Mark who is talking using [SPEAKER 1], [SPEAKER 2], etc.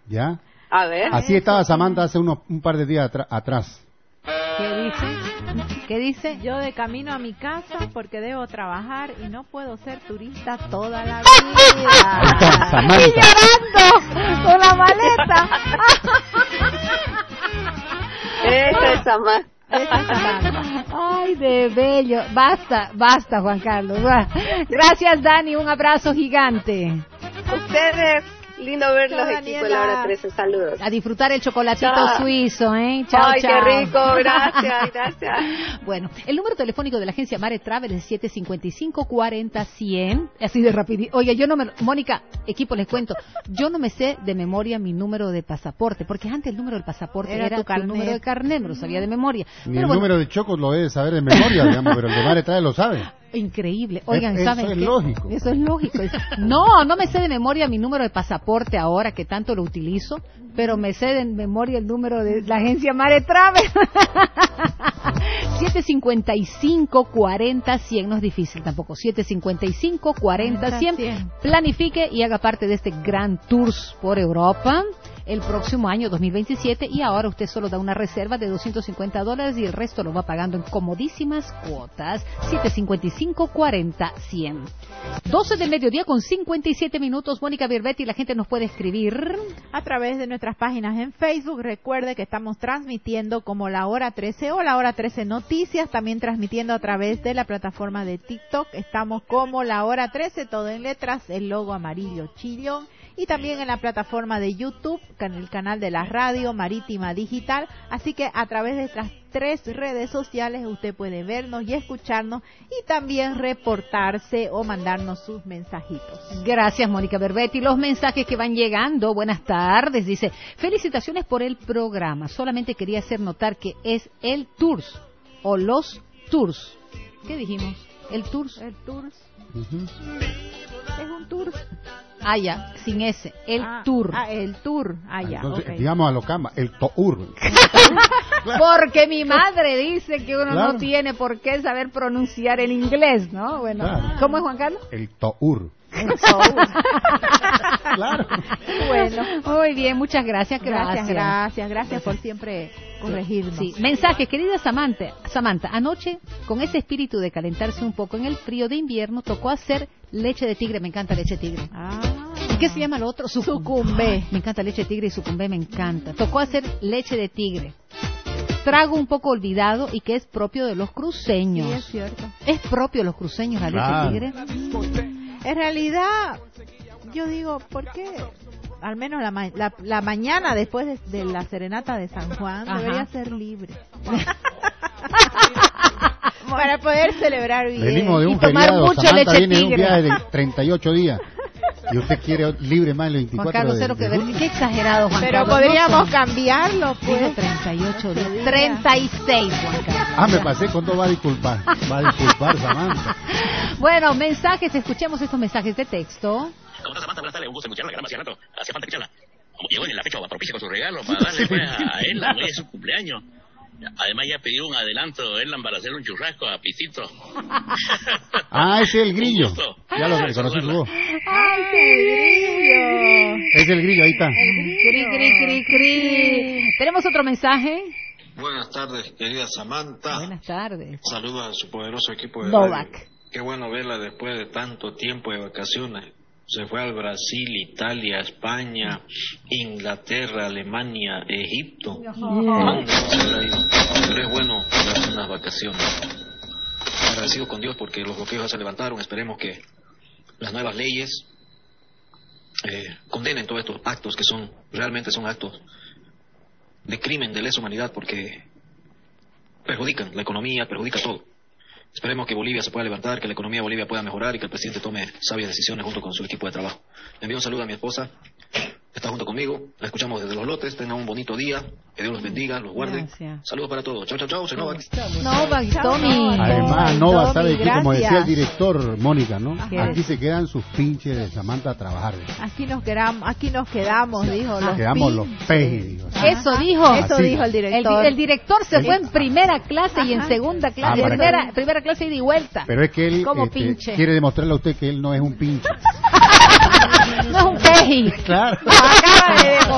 [SPEAKER 1] ¿Ya?
[SPEAKER 2] A ver.
[SPEAKER 1] Así estaba Samantha hace un par de días atrás.
[SPEAKER 3] ¿Qué dice? ¿Qué dice?
[SPEAKER 4] Yo de camino a mi casa porque debo trabajar y no puedo ser turista toda la vida.
[SPEAKER 1] Ahí está, Samantha.
[SPEAKER 3] ¡Y llorando! ¡Con la maleta!
[SPEAKER 2] Esa es Samantha.
[SPEAKER 3] Ay, de bello. Basta, Juan Carlos. Gracias, Dani. Un abrazo gigante.
[SPEAKER 2] Ustedes, lindo ver
[SPEAKER 4] Chao,
[SPEAKER 2] los equipos de
[SPEAKER 4] Daniela.
[SPEAKER 2] la hora 13. Saludos.
[SPEAKER 3] A disfrutar el chocolatito
[SPEAKER 2] Chao.
[SPEAKER 3] suizo, ¿eh? Chao,
[SPEAKER 2] Ay,
[SPEAKER 3] chao.
[SPEAKER 2] qué rico. Gracias.
[SPEAKER 3] Bueno, el número telefónico de la agencia Mare Travel es 755-40-100. Así de rapidito. Oye, Mónica, equipo, les cuento. Yo no me sé de memoria mi número de pasaporte, porque antes el número del pasaporte
[SPEAKER 4] Era
[SPEAKER 3] era
[SPEAKER 4] tu
[SPEAKER 3] tu
[SPEAKER 4] carnet.
[SPEAKER 3] número de carnet, me lo sabía de memoria.
[SPEAKER 1] Ni
[SPEAKER 3] Pero
[SPEAKER 1] el
[SPEAKER 3] bueno,
[SPEAKER 1] número de Chocos lo debe saber de memoria, digamos, pero el de Mare Travel lo sabe.
[SPEAKER 3] increíble. Oigan,
[SPEAKER 1] Eso
[SPEAKER 3] ¿saben
[SPEAKER 1] es
[SPEAKER 3] qué?
[SPEAKER 1] lógico.
[SPEAKER 3] Eso es lógico. No me sé de memoria mi número de pasaporte ahora que tanto lo utilizo, pero me sé de memoria el número de la agencia Mare Travel. 755-40-100, no es difícil tampoco. 755-40-100. Planifique y haga parte de este Grand Tours por Europa el próximo año 2027, y ahora usted solo da una reserva de $250 y el resto lo va pagando en comodísimas cuotas. 755-40-100. 12 del mediodía con 57 minutos. Mónica Birbetti, la gente nos puede escribir
[SPEAKER 4] A través de nuestras páginas en Facebook. Recuerde que estamos transmitiendo como La Hora 13 o La Hora 13 Noticias. También transmitiendo a través de la plataforma de TikTok. Estamos como La Hora 13, todo en letras, el logo amarillo chillón. Y también en la plataforma de YouTube, en el canal de la radio Marítima Digital. Así que a través de estas 3 redes sociales usted puede vernos y escucharnos y también reportarse o mandarnos sus mensajitos.
[SPEAKER 3] Gracias, Mónica Berbetti. Los mensajes que van llegando, buenas tardes, dice: felicitaciones por el programa, solamente quería hacer notar que es el Tours o los Tours. ¿Qué dijimos? El Tours.
[SPEAKER 4] El Tours
[SPEAKER 1] Ujú.
[SPEAKER 4] es un tour.
[SPEAKER 3] Ah, ya, sin S, el Tour.
[SPEAKER 4] El Tour. Ah, ya,
[SPEAKER 1] Entonces,
[SPEAKER 4] ok.
[SPEAKER 1] digamos a lo cama, el Tour.
[SPEAKER 3] Porque mi madre dice que uno
[SPEAKER 1] Claro.
[SPEAKER 3] no tiene por qué saber pronunciar el inglés, ¿no? Bueno,
[SPEAKER 1] Claro.
[SPEAKER 3] ¿cómo es, Juan Carlos?
[SPEAKER 1] El Tour. Claro.
[SPEAKER 3] Bueno, muy bien, muchas gracias.
[SPEAKER 4] Gracias por siempre corregirnos.
[SPEAKER 3] Sí, mensaje, querida Samantha, anoche, con ese espíritu de calentarse un poco en el frío de invierno, tocó hacer leche de tigre. Me encanta leche de tigre. ¿Y qué se llama lo otro?
[SPEAKER 4] Sucumbé.
[SPEAKER 3] Ay, me encanta leche de tigre y sucumbé, me encanta. Tocó hacer leche de tigre. Trago un poco olvidado y que es propio de los cruceños.
[SPEAKER 4] Sí, es cierto.
[SPEAKER 3] ¿Es propio de los cruceños la leche
[SPEAKER 1] Claro.
[SPEAKER 3] de tigre?
[SPEAKER 4] En realidad, yo digo, ¿por qué? Al menos la mañana después de la serenata de San Juan
[SPEAKER 3] Ajá.
[SPEAKER 4] debería ser libre. Para poder celebrar bien.
[SPEAKER 1] Venimos de un
[SPEAKER 3] Y tomar
[SPEAKER 1] feriado,
[SPEAKER 3] mucho
[SPEAKER 1] Samantha
[SPEAKER 3] leche
[SPEAKER 1] viene de un
[SPEAKER 3] tigre.
[SPEAKER 1] viaje de 38 días. Y usted quiere libre más el 24
[SPEAKER 3] Juan Carlos, cero
[SPEAKER 1] de
[SPEAKER 3] que ver.
[SPEAKER 1] julio.
[SPEAKER 3] Qué exagerado, Juan
[SPEAKER 4] Pero
[SPEAKER 3] Carlos.
[SPEAKER 4] podríamos
[SPEAKER 3] No
[SPEAKER 4] cambiarlo,
[SPEAKER 3] son- Dijo
[SPEAKER 4] pues.
[SPEAKER 3] 38 días.
[SPEAKER 4] Ese día.
[SPEAKER 3] 36, Juan Carlos.
[SPEAKER 1] Me pasé con todo, va a disculpar. Va a disculpar, Samantha.
[SPEAKER 3] Bueno, mensajes, escuchemos estos mensajes de texto.
[SPEAKER 5] ¿Cómo está Samantha? Buenas tardes, un gusto escucharla, caramba, hacía rato, hacía falta escucharla. Como llegó en la fecha propicia con su regalo para darle pues, a Erlan, hoy es su cumpleaños. Además ya pidió un adelanto Erlan para hacer un churrasco a Pitito.
[SPEAKER 1] Ese es el grillo.
[SPEAKER 5] Un gusto.
[SPEAKER 1] Ya lo reconocí su voz.
[SPEAKER 3] ¡Ay, qué grillo!
[SPEAKER 1] Es el grillo, ahí está.
[SPEAKER 3] Cri, cri, cri, cri. ¿Tenemos otro mensaje?
[SPEAKER 6] Buenas tardes, querida Samantha.
[SPEAKER 3] Buenas tardes.
[SPEAKER 6] Saludos a su poderoso equipo de
[SPEAKER 3] Novak.
[SPEAKER 6] radio. Qué bueno verla después de tanto tiempo de vacaciones. Se fue al Brasil, Italia, España, Inglaterra, Alemania, Egipto. ¿Dónde no se habrá ido? Pero es bueno darse unas vacaciones. Agradecido con Dios porque los bloqueos ya se levantaron. Esperemos que las nuevas leyes condenen todos estos actos que realmente son actos de crimen, de lesa humanidad, porque perjudican la economía, perjudica todo. Esperemos que Bolivia se pueda levantar, que la economía de Bolivia pueda mejorar y que el presidente tome sabias decisiones junto con su equipo de trabajo. Le envío un saludo a mi esposa, está junto conmigo, la escuchamos desde Los Lotes, tengan un bonito día, que Dios los bendiga, los guarde.
[SPEAKER 3] Gracias.
[SPEAKER 6] Saludos para todos. Chao, chao, chao, soy Novak.
[SPEAKER 3] Novak, Tommy.
[SPEAKER 1] Además, Nova sabe que, como decía el
[SPEAKER 4] gracias.
[SPEAKER 1] director, Mónica, ¿no?
[SPEAKER 4] Ajá.
[SPEAKER 1] Aquí se quedan sus pinches de Samantha a trabajar.
[SPEAKER 4] Aquí nos quedamos, dijo. Los
[SPEAKER 1] Quedamos los
[SPEAKER 4] pinches.
[SPEAKER 1] pejes, digo.
[SPEAKER 3] Eso dijo.
[SPEAKER 4] Eso
[SPEAKER 1] Así.
[SPEAKER 4] dijo el director.
[SPEAKER 3] El director se fue en primera clase y en segunda clase.
[SPEAKER 1] para
[SPEAKER 3] Primera clase ida y vuelta.
[SPEAKER 1] Pero es que él
[SPEAKER 3] Como pinche.
[SPEAKER 1] quiere demostrarle a usted que él no es un pinche.
[SPEAKER 3] No es un peji.
[SPEAKER 1] Claro.
[SPEAKER 4] Acaba de